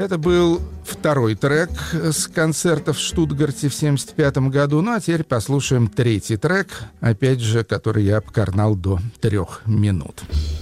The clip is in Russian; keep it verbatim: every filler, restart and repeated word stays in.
Это был второй трек с концерта в Штутгарте в семьдесят пятом году. Ну а теперь послушаем третий трек, опять же, который я обкарнал до трех минут.